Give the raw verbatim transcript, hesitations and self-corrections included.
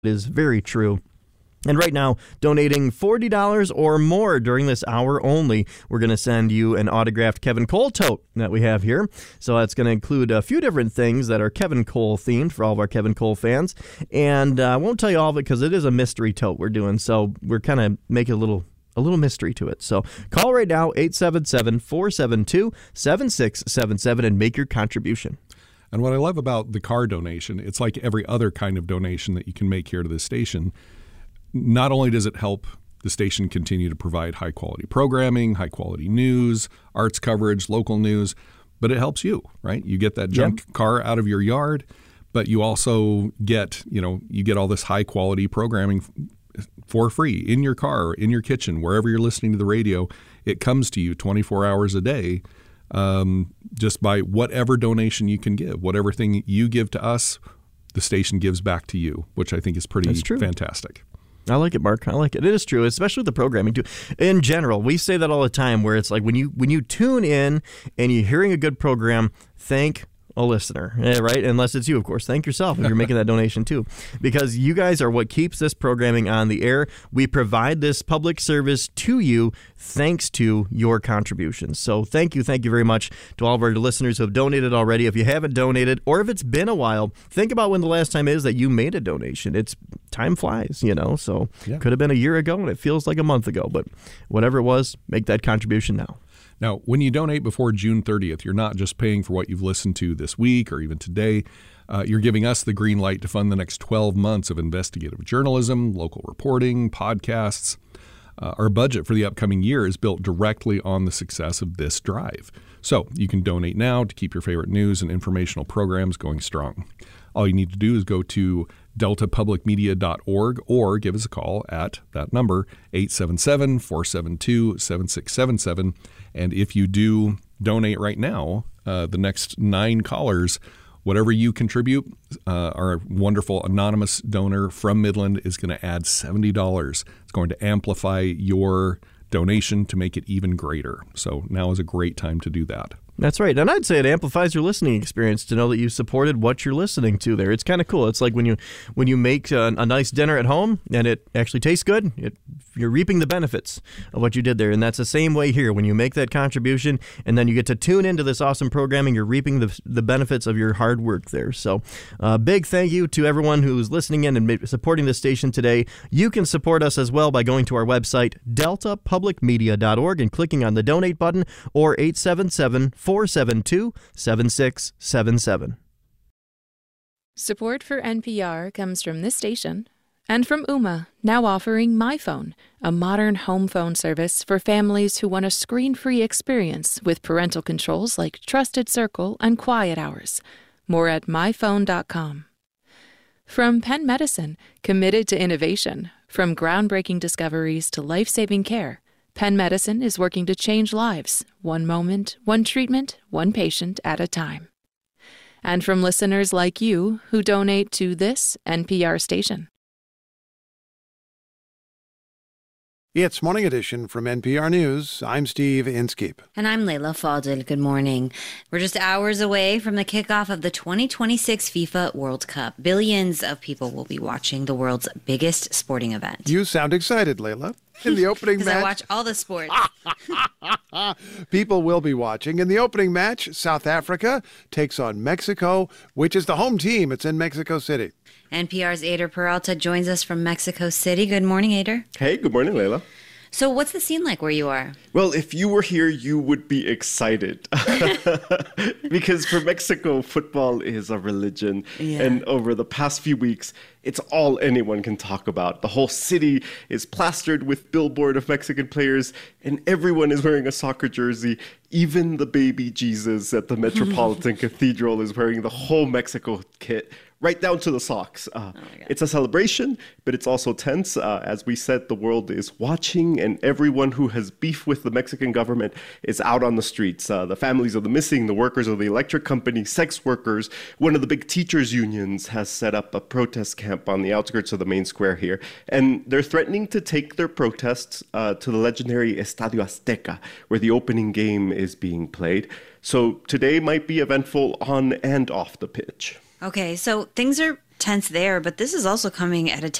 is very true. And right now, donating forty dollars or more during this hour only, we're going to send you an autographed Kevin Cole tote that we have here. So that's going to include a few different things that are Kevin Cole themed for all of our Kevin Cole fans. And uh, I won't tell you all of it because it is a mystery tote we're doing. So we're kind of making a little a little mystery to it. So call right now, eight seven seven, four seven two, seven six seven seven, and make your contribution. And what I love about the car donation, it's like every other kind of donation that you can make here to this station. Not only does it help the station continue to provide high-quality programming, high-quality news, arts coverage, local news, but it helps you, right? You get that junk yep. car out of your yard, but you also get, you know, you get all this high-quality programming for free in your car, in your kitchen, wherever you're listening to the radio. It comes to you twenty-four hours a day um, just by whatever donation you can give. Whatever thing you give to us, the station gives back to you, which I think is pretty fantastic. I like it, Mark. I like it. It is true, especially with the programming too. In general, we say that all the time where it's like when you when you tune in and you're hearing a good program, thank a listener, right? Unless it's you, of course. Thank yourself if you're making that donation too, because you guys are what keeps this programming on the air. We provide this public service to you thanks to your contributions. So thank you, thank you very much to all of our listeners who have donated already. If you haven't donated, or if it's been a while, think about when the last time is that you made a donation. It's time flies, you know, so yeah. Could have been a year ago and it feels like a month ago, but whatever it was, make that contribution now. Now, when you donate before June thirtieth, you're not just paying for what you've listened to this week or even today. Uh, you're giving us the green light to fund the next twelve months of investigative journalism, local reporting, podcasts. Uh, our budget for the upcoming year is built directly on the success of this drive. So you can donate now to keep your favorite news and informational programs going strong. All you need to do is go to delta public media dot org or give us a call at that number, eight seven seven, four seven two, seven six seven seven. And if you do donate right now, uh, the next nine callers, whatever you contribute, uh, our wonderful anonymous donor from Midland is going to add seventy dollars. It's going to amplify your donation to make it even greater. So now is a great time to do that. That's right. And I'd say it amplifies your listening experience to know that you supported what you're listening to there. It's kind of cool. It's like when you when you make a, a nice dinner at home and it actually tastes good, it, you're reaping the benefits of what you did there. And that's the same way here. When you make that contribution and then you get to tune into this awesome programming, you're reaping the, the benefits of your hard work there. So uh, big thank you to everyone who's listening in and supporting this station today. You can support us as well by going to our website, delta public media dot org, and clicking on the donate button, or eight seven seven, four seven two, seven six seven seven. Support for N P R comes from this station and from Ooma, now offering MyPhone, a modern home phone service for families who want a screen-free experience with parental controls like Trusted Circle and Quiet Hours. More at my phone dot com. From Penn Medicine, committed to innovation, from groundbreaking discoveries to life-saving care, Penn Medicine is working to change lives, one moment, one treatment, one patient at a time. And from listeners like you who donate to this N P R station. It's Morning Edition from N P R News. I'm Steve Inskeep. And I'm Layla Fadel. Good morning. We're just hours away from the kickoff of the twenty twenty-six FIFA World Cup. Billions of people will be watching the world's biggest sporting event. You sound excited, Layla. In the opening match, I watch all the sports. People will be watching. In the opening match, South Africa takes on Mexico, which is the home team. It's in Mexico City. N P R's Ader Peralta joins us from Mexico City. Good morning, Ader. Hey, good morning, Layla. So what's the scene like where you are? Well, if you were here, you would be excited. Because for Mexico, football is a religion. Yeah. And over the past few weeks, it's all anyone can talk about. The whole city is plastered with billboard of Mexican players, and everyone is wearing a soccer jersey. Even the baby Jesus at the Metropolitan Cathedral is wearing the whole Mexico kit, right down to the socks. Uh, oh it's a celebration, but it's also tense. Uh, as we said, the world is watching, and everyone who has beef with the Mexican government is out on the streets. Uh, the families of the missing, the workers of the electric company, sex workers. One of the big teachers' unions has set up a protest camp on the outskirts of the main square here, and they're threatening to take their protests uh, to the legendary Estadio Azteca, where the opening game is being played. So today might be eventful on and off the pitch. Okay, so things are tense there, but this is also coming at a